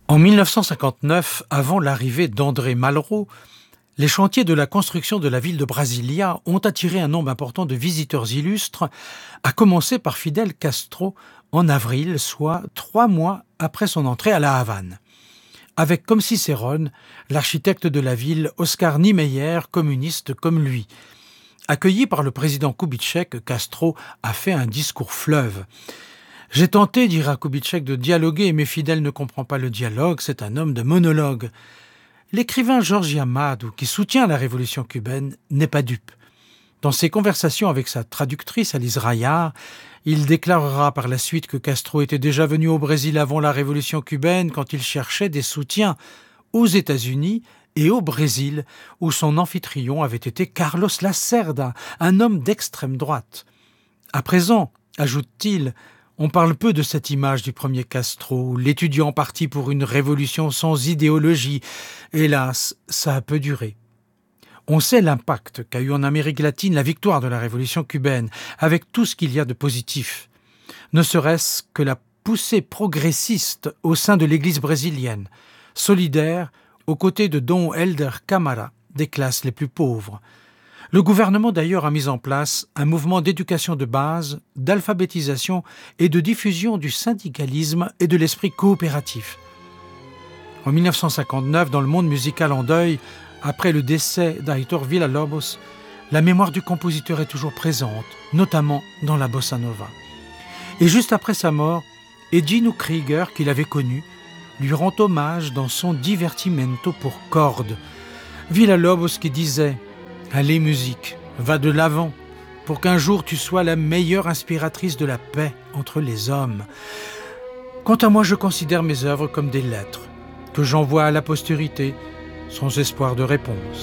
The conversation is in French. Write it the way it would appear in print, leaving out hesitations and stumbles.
En 1959, avant l'arrivée d'André Malraux, les chantiers de la construction de la ville de Brasilia ont attiré un nombre important de visiteurs illustres, à commencer par Fidel Castro en avril, soit 3 mois après son entrée à La Havane. Avec comme Cicérone, l'architecte de la ville Oscar Niemeyer, communiste comme lui. Accueilli par le président Kubitschek, Castro a fait un discours fleuve. « J'ai tenté, dira Kubitschek, de dialoguer, mais Fidel ne comprend pas le dialogue, c'est un homme de monologue. » L'écrivain Jorge Amado, qui soutient la révolution cubaine, n'est pas dupe. Dans ses conversations avec sa traductrice Alice Rayard, il déclarera par la suite que Castro était déjà venu au Brésil avant la révolution cubaine quand il cherchait des soutiens aux États-Unis et au Brésil, où son amphitryon avait été Carlos Lacerda, un homme d'extrême droite. À présent, ajoute-t-il, on parle peu de cette image du premier Castro, l'étudiant parti pour une révolution sans idéologie. Hélas, ça a peu duré. On sait l'impact qu'a eu en Amérique latine la victoire de la révolution cubaine, avec tout ce qu'il y a de positif. Ne serait-ce que la poussée progressiste au sein de l'Église brésilienne, solidaire aux côtés de Dom Helder Câmara, des classes les plus pauvres. Le gouvernement d'ailleurs a mis en place un mouvement d'éducation de base, d'alphabétisation et de diffusion du syndicalisme et de l'esprit coopératif. En 1959, dans le monde musical en deuil, après le décès d'Aitor Villa-Lobos, la mémoire du compositeur est toujours présente, notamment dans la bossa nova. Et juste après sa mort, Edino Krieger, qu'il avait connu, lui rend hommage dans son Divertimento pour cordes. Villa-Lobos qui disait « Allez musique, va de l'avant, pour qu'un jour tu sois la meilleure inspiratrice de la paix entre les hommes. Quant à moi, je considère mes œuvres comme des lettres, que j'envoie à la postérité, sans espoir de réponse. »